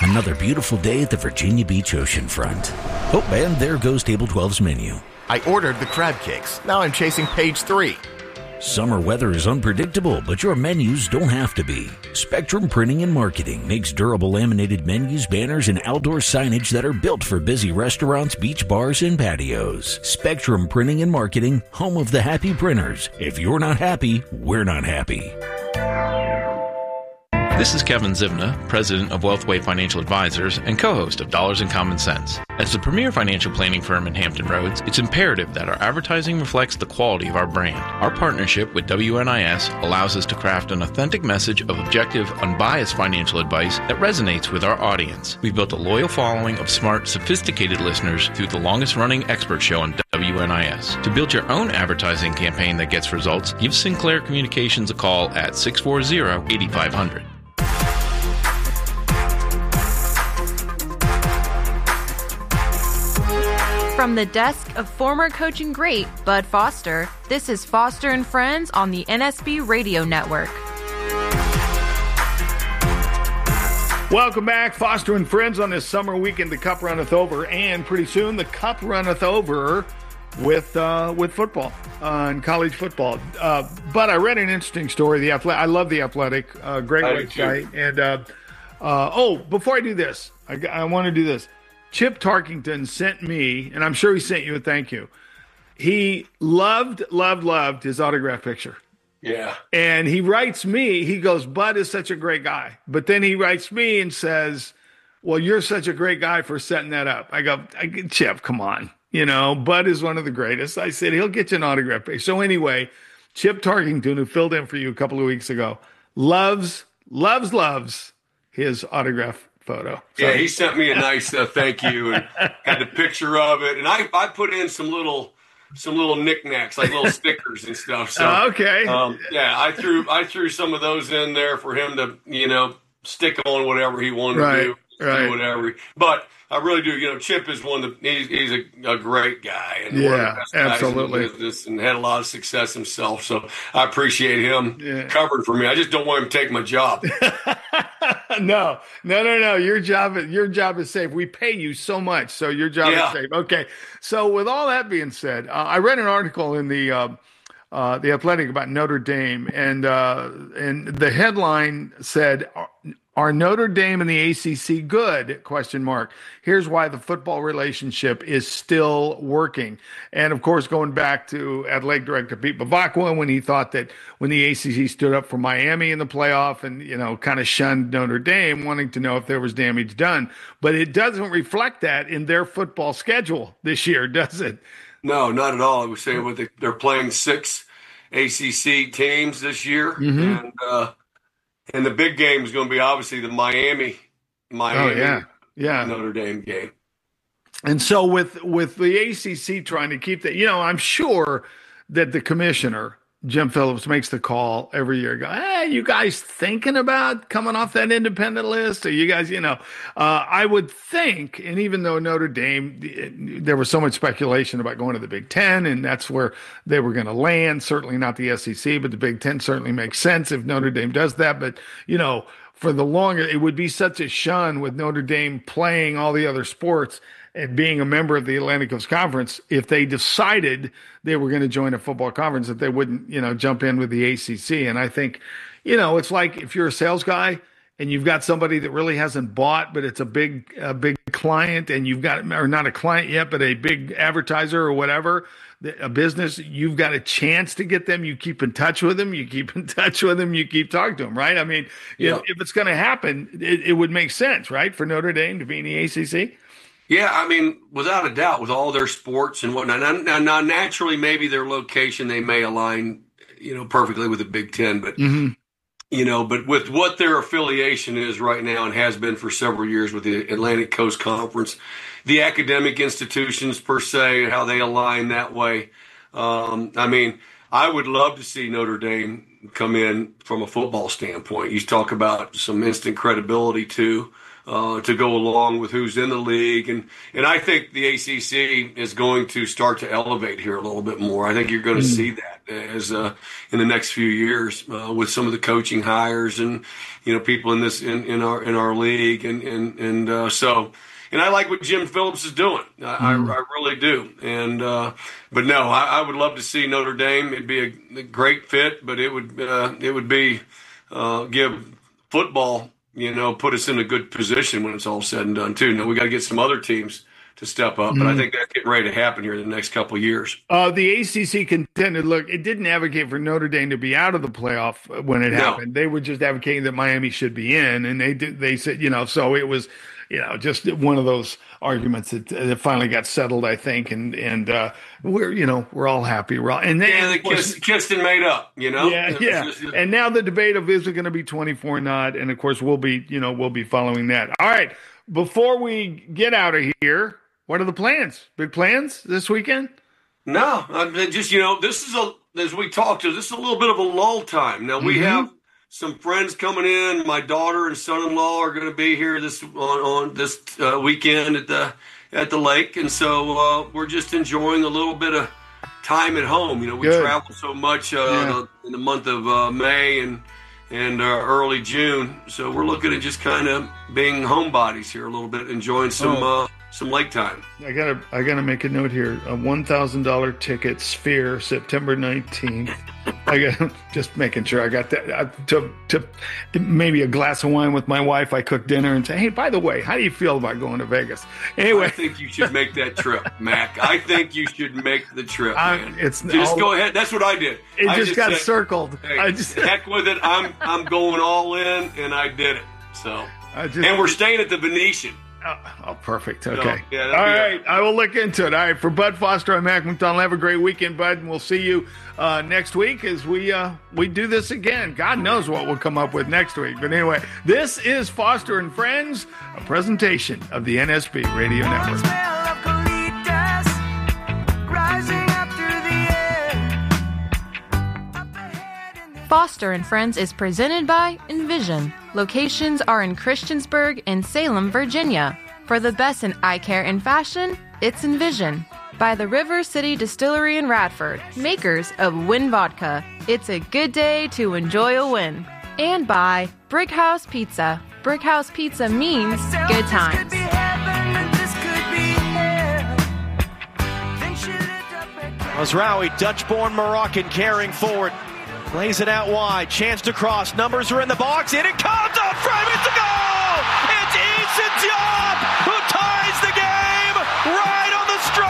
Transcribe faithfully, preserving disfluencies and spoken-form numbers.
Another beautiful day at the Virginia Beach oceanfront. Oh, and there goes Table twelve's menu. I ordered the crab cakes. Now I'm chasing page three. Summer weather is unpredictable, but your menus don't have to be. Spectrum Printing and Marketing makes durable laminated menus, banners, and outdoor signage that are built for busy restaurants, beach bars, and patios. Spectrum Printing and Marketing, home of the happy printers. If you're not happy, we're not happy. This is Kevin Zivna, president of Wealthway Financial Advisors and co-host of Dollars and Common Sense. As the premier financial planning firm in Hampton Roads, it's imperative that our advertising reflects the quality of our brand. Our partnership with W N I S allows us to craft an authentic message of objective, unbiased financial advice that resonates with our audience. We've built a loyal following of smart, sophisticated listeners through the longest-running expert show on W N I S. To build your own advertising campaign that gets results, give Sinclair Communications a call at six four zero, eight five zero zero. From the desk of former coaching great Bud Foster, this is Foster and Friends on the N S B Radio Network. Welcome back, Foster and Friends, on this summer weekend. The Cup runneth over, and pretty soon the Cup runneth over with uh, with football uh, and college football. Uh, but I read an interesting story. The Athletic, I love The Athletic, uh, great I website. And uh, uh, oh, before I do this, I, I want to do this. Chip Tarkington sent me, and I'm sure he sent you a thank you. He loved, loved, loved his autograph picture. Yeah. And he writes me, he goes, Bud is such a great guy. But then he writes me and says, well, you're such a great guy for setting that up. I go, Chip, come on. You know, Bud is one of the greatest. I said, he'll get you an autograph page. So anyway, Chip Tarkington, who filled in for you a couple of weeks ago, loves, loves, loves his autograph photo. So. Yeah, he sent me a nice uh, thank you and had the picture of it. And I, I put in some little some little knickknacks, like little stickers and stuff. So uh, okay. Um, yeah, I threw I threw some of those in there for him to, you know, stick on whatever he wanted right, to do. Right. Do whatever. But I really do. You know, Chip is one of the he's, he's a, a great guy and yeah, one of the best absolutely. guys in the business and had a lot of success himself. So I appreciate him yeah. covering for me. I just don't want him to take my job. no, no, no, no. Your job, your job is safe. We pay you so much, so your job yeah. is safe. Okay. So with all that being said, uh, I read an article in the uh, uh, the Athletic about Notre Dame, and uh, and the headline said, "Are Notre Dame and the A C C good?" Question mark. Here's why the football relationship is still working. And of course, going back to Athletic Director Pete Bavacqua, when he thought that when the A C C stood up for Miami in the playoff and, you know, kind of shunned Notre Dame, wanting to know if there was damage done. But it doesn't reflect that in their football schedule this year, does it? No, not at all. I was saying what they, they're playing six A C C teams this year. Mm-hmm. And, uh, And the big game is going to be obviously the Miami, Miami, oh, yeah. Yeah. Notre Dame game. And so with with the A C C trying to keep that, you know, I'm sure that the commissioner, Jim Phillips, makes the call every year. Go, hey, you guys thinking about coming off that independent list? Or you guys, you know, uh, I would think, and even though Notre Dame, there was so much speculation about going to the Big Ten, and that's where they were going to land, certainly not the S E C, but the Big Ten certainly makes sense if Notre Dame does that. But, you know, for the longer, it would be such a shun with Notre Dame playing all the other sports and being a member of the Atlantic Coast Conference, if they decided they were going to join a football conference, that they wouldn't, you know, jump in with the A C C. And I think, you know, it's like if you're a sales guy and you've got somebody that really hasn't bought, but it's a big, a big client, and you've got, or not a client yet, but a big advertiser or whatever, a business, you've got a chance to get them. You keep in touch with them. You keep in touch with them. You keep talking to them, right? I mean, yeah. if, if it's going to happen, it, it would make sense, right, for Notre Dame to be in the A C C? Yeah, I mean, without a doubt, with all their sports and whatnot. Now, now, now naturally, maybe their location, they may align, you know, perfectly with the Big Ten. But, mm-hmm. you know, but with what their affiliation is right now and has been for several years with the Atlantic Coast Conference, the academic institutions per se, how they align that way. Um, I mean, I would love to see Notre Dame come in from a football standpoint. You talk about some instant credibility too. uh, to go along with who's in the league. And, and I think the A C C is going to start to elevate here a little bit more. I think you're going to mm. see that as uh, in the next few years uh, with some of the coaching hires and, you know, people in this in, in our in our league. And, and, and uh, so – and I like what Jim Phillips is doing. I, mm. I, I really do. And uh, but no, I, I would love to see Notre Dame. It'd be a, a great fit, but it would uh, it would be uh, give football, you know, put us in a good position when it's all said and done too. Now we got to get some other teams to step up, mm. but I think that's getting ready to happen here in the next couple of years. Uh, the A C C contended. Look, it didn't advocate for Notre Dame to be out of the playoff when it no. happened. They were just advocating that Miami should be in, and they did. They said, you know, so it was. You know, just one of those arguments that, that finally got settled, I think, and and uh, we're you know we're all happy. We're all and then yeah, the kiss, kissed and made up. You know, yeah, yeah. Just, and now the debate of is it going to be twenty-four or not, and of course we'll be you know we'll be following that. All right, before we get out of here, what are the plans? Big plans this weekend? No, I just you know this is a as we talked to this is a little bit of a lull time. Now we mm-hmm. have. Some friends coming in. My daughter and son-in-law are going to be here this on, on this uh, weekend at the at the lake, and so uh, we're just enjoying a little bit of time at home. You know, we Good. travel so much uh, yeah. in the month of uh, May and and uh, early June, so we're looking at just kind of being homebodies here a little bit, enjoying some oh. uh, some lake time. I gotta I gotta make a note here. A one thousand dollar ticket, Sphere, September nineteenth. I got just making sure I got that. I, to to maybe a glass of wine with my wife. I cook dinner and say, hey, by the way, how do you feel about going to Vegas? Anyway, I think you should make that trip, Mac. I think you should make the trip, man. I, it's just all, go ahead. That's what I did. It I just, just got said, circled. Hey, I just heck with it. I'm I'm going all in, and I did it. So, I just, and we're staying at the Venetian. Oh, oh, perfect. Okay. So, yeah, all right. Good. I will look into it. All right. For Bud Foster, I'm Mac McDonald. Have a great weekend, Bud. And we'll see you uh, next week as we uh, we do this again. God knows what we'll come up with next week. But anyway, this is Foster and Friends, a presentation of the N S B Radio Network. Foster and Friends is presented by Envision. Locations are in Christiansburg and Salem, Virginia. For the best in eye care and fashion, it's Envision. By the River City Distillery in Radford, makers of Win Vodka. It's a good day to enjoy a win. And by Brickhouse Pizza. Brickhouse Pizza means good times. Mazraoui, Dutch-born Moroccan, carrying forward. Plays it out wide. Chance to cross. Numbers are in the box. In it comes. On frame. It's a goal! It's Issa Diop who